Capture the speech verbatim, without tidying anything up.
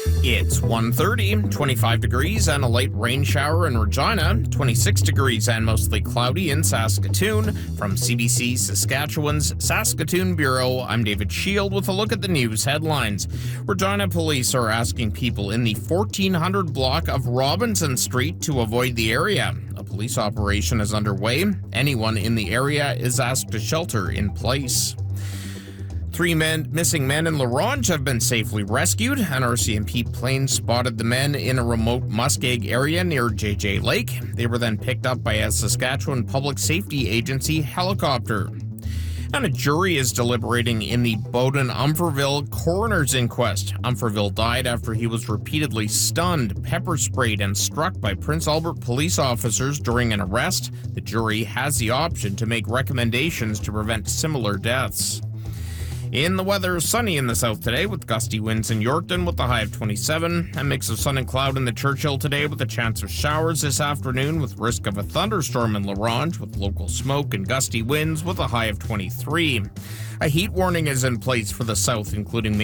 It's one thirty, twenty-five degrees and a light rain shower in Regina, twenty-six degrees and mostly cloudy in Saskatoon. From C B C Saskatchewan's Saskatoon Bureau, I'm David Shield with a look at the news headlines. Regina police are asking people in the fourteen hundred block of Robinson Street to avoid the area. A police operation is underway. Anyone in the area is asked to shelter in place. Three men, missing men in La Ronge have been safely rescued. An R C M P plane spotted the men in a remote muskeg area near J J Lake. They were then picked up by a Saskatchewan Public Safety Agency helicopter. And a jury is deliberating in the Bowden-Umferville coroner's inquest. Umferville died after he was repeatedly stunned, pepper sprayed, and struck by Prince Albert police officers during an arrest. The jury has the option to make recommendations to prevent similar deaths. In the weather, sunny in the south today with gusty winds in Yorkton with a high of twenty-seven. A mix of sun and cloud in the Churchill today with a chance of showers this afternoon with risk of a thunderstorm in La Ronge with local smoke and gusty winds with a high of twenty-three. A heat warning is in place for the south, including